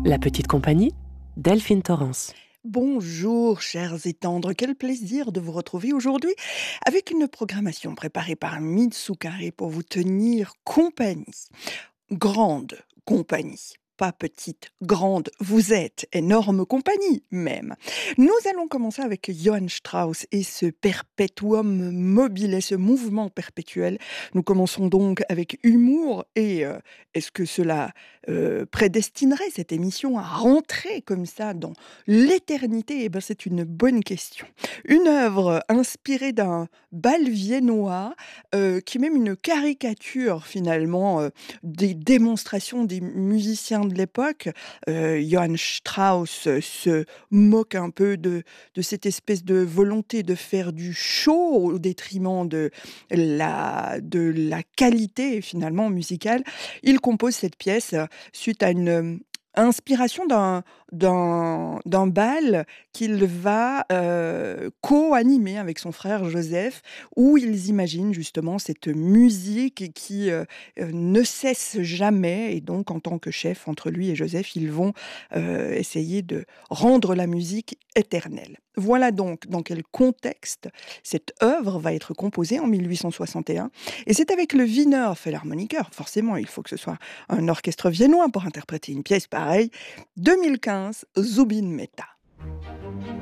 La petite compagnie, Delphine Torrance. Bonjour, chers et tendres, quel plaisir de vous retrouver aujourd'hui avec une programmation préparée par Mitsu Carré pour vous tenir compagnie. Grande compagnie, pas petite, grande, vous êtes énorme compagnie même. Nous allons commencer avec Johann Strauss et ce perpetuum mobile, ce mouvement perpétuel. Nous commençons donc avec humour et est-ce que cela prédestinerait cette émission à rentrer comme ça dans l'éternité? Eh ben, c'est une bonne question. Une œuvre inspirée d'un bal viennois qui est même une caricature finalement des démonstrations des musiciens de l'époque. Johann Strauss se moque un peu de cette espèce de volonté de faire du show au détriment de la qualité finalement musicale. Il compose cette pièce suite à une inspiration d'un bal qu'il va co-animer avec son frère Joseph, où ils imaginent justement cette musique qui ne cesse jamais. Et donc, en tant que chef, entre lui et Joseph, ils vont essayer de rendre la musique éternelle. Voilà donc dans quel contexte cette œuvre va être composée en 1861. Et c'est avec le Wiener Philharmoniker. Forcément, il faut que ce soit un orchestre viennois pour interpréter une pièce pareille. 2015, Zubin Mehta.